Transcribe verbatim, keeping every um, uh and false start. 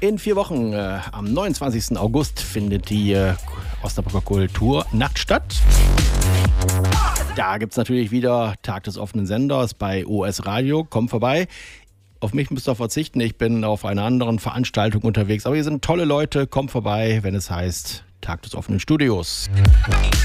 In vier Wochen, äh, am neunundzwanzigsten August, findet die äh, Osnabrücker Kulturnacht statt. Da gibt es natürlich wieder Tag des offenen Senders bei O S Radio. Kommt vorbei. Auf mich müsst ihr verzichten. Ich bin auf einer anderen Veranstaltung unterwegs. Aber hier sind tolle Leute. Kommt vorbei, wenn es heißt Tag des offenen Studios.